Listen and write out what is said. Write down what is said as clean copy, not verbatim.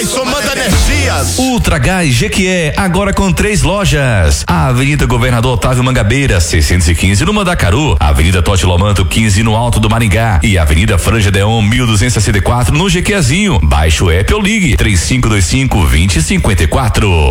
mais somando energias. Ultra Gás Jequié, agora com 3 lojas. A Avenida Governador Otávio Mangabeira, 615 no Mandacaru, Avenida Totti Lomanto 15 no Alto do Maringá e Avenida Franja Deon 1264 no Jequiézinho. Baixe o app ou ligue 3525-2054.